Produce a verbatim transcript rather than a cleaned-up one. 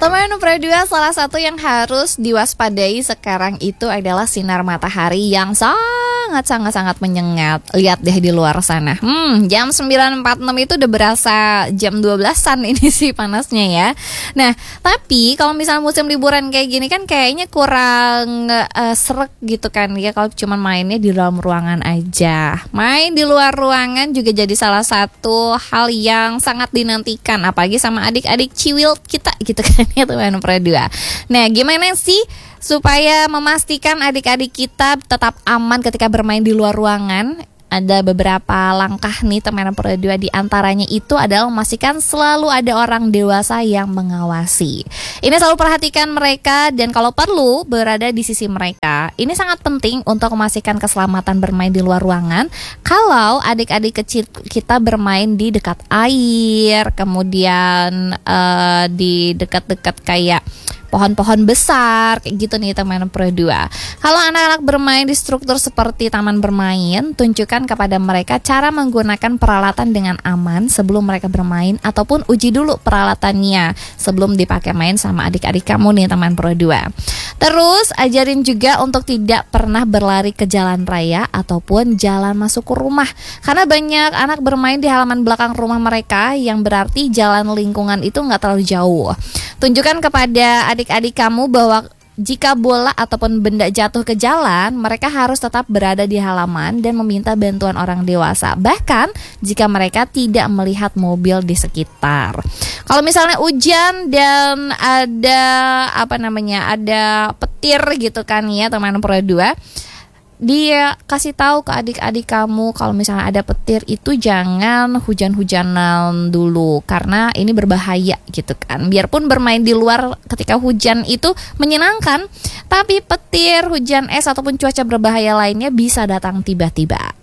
Teman Pro dua, salah satu yang harus diwaspadai sekarang itu adalah sinar matahari yang sangat-sangat-sangat menyengat. Lihat deh di luar sana. Hmm, jam sembilan empat puluh enam itu udah berasa jam dua belasan ini sih panasnya ya. Nah, tapi kalau misalnya musim liburan kayak gini kan kayaknya kurang uh, srek gitu kan ya kalau cuma mainnya di dalam ruangan aja. Main di luar ruangan juga jadi salah satu hal yang sangat dinantikan, apalagi sama adik-adik ciwil kita gitu kan ya teman Pro dua. Nah, gimana sih supaya memastikan adik-adik kita tetap aman ketika bermain di luar ruangan? Ada beberapa langkah nih teman Pro dua, di antaranya itu adalah memastikan selalu ada orang dewasa yang mengawasi. Ini selalu perhatikan mereka dan kalau perlu berada di sisi mereka. Ini sangat penting untuk memastikan keselamatan bermain di luar ruangan. Kalau adik-adik kecil kita bermain di dekat air, kemudian uh, di dekat-dekat kayak pohon-pohon besar kayak gitu nih teman Pro dua. Kalau anak-anak bermain di struktur seperti taman bermain, tunjukkan kepada mereka cara menggunakan peralatan dengan aman sebelum mereka bermain, ataupun uji dulu peralatannya sebelum dipakai main sama adik-adik kamu nih teman Pro dua. Terus ajarin juga untuk tidak pernah berlari ke jalan raya ataupun jalan masuk ke rumah, karena banyak anak bermain di halaman belakang rumah mereka, yang berarti jalan lingkungan itu nggak terlalu jauh. Tunjukkan kepada adik-adik kamu bahwa jika bola ataupun benda jatuh ke jalan, mereka harus tetap berada di halaman dan meminta bantuan orang dewasa, bahkan jika mereka tidak melihat mobil di sekitar. Kalau misalnya hujan dan ada apa namanya ada petir gitu kan ya teman Pro dua, dia kasih tahu ke adik-adik kamu kalau misalnya ada petir itu jangan hujan-hujanan dulu, karena ini berbahaya gitu kan. Biarpun bermain di luar ketika hujan itu menyenangkan, tapi petir, hujan es ataupun cuaca berbahaya lainnya bisa datang tiba-tiba.